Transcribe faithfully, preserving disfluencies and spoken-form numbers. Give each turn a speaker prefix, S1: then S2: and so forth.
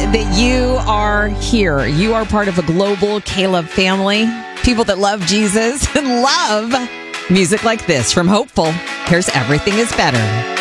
S1: that you are here. You are part of a global Caleb family. People that love Jesus and love music like this from Hopeful. Here's Everything is Better.